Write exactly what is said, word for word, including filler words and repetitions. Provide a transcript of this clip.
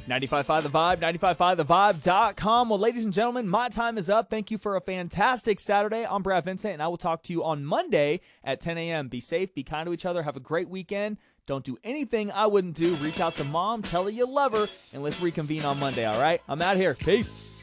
ninety-five point five The Vibe, ninety-five point five the vibe dot com. Well, ladies and gentlemen, my time is up. Thank you for a fantastic Saturday. I'm Brad Vincent, and I will talk to you on Monday at ten a.m. Be safe, be kind to each other, have a great weekend. Don't do anything I wouldn't do. Reach out to mom, tell her you love her, and let's reconvene on Monday, all right? I'm out here. Peace.